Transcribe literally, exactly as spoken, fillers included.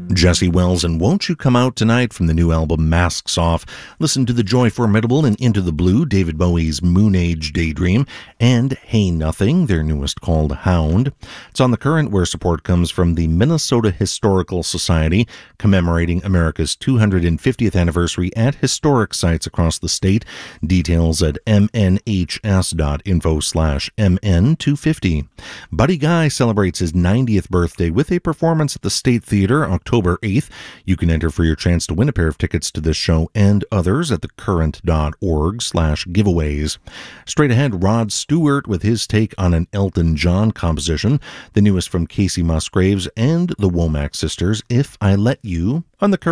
Jesse Wells and Won't You Come Out Tonight from the new album Masks Off. Listen to The Joy Formidable and Into the Blue, David Bowie's Moon Age Daydream, and Hey Nothing, their newest called Hound. It's on The Current, where support comes from the Minnesota Historical Society, commemorating America's two hundred fiftieth anniversary at historic sites across the state. Details at mnhs.info slash mn250. Buddy Guy celebrates his ninetieth birthday with a performance at the State Theater October eighth. You can enter for your chance to win a pair of tickets to this show and others at thecurrent.org slash giveaways. Straight ahead, Rod Stewart with his take on an Elton John composition, the newest from Casey Musgraves and the Womack sisters, If I Let You, on the Current.